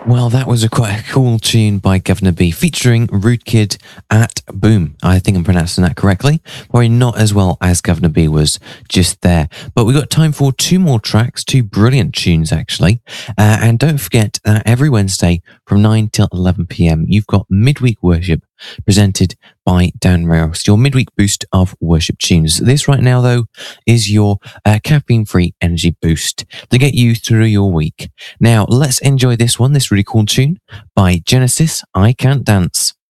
Well, that was quite a cool tune by Governor B featuring Rude Kid at Boom. I think I'm pronouncing that correctly. Probably not as well as Governor B was just there. But we've got time for two more tracks, two brilliant tunes actually. And don't forget that every Wednesday from 9 till 11 p.m., you've got Midweek Worship presented by Dan Rouse, your midweek boost of worship tunes. This right now, though, is your caffeine-free energy boost to get you through your week. Now, let's enjoy this one, this really cool tune by Genesis, I Can't Dance.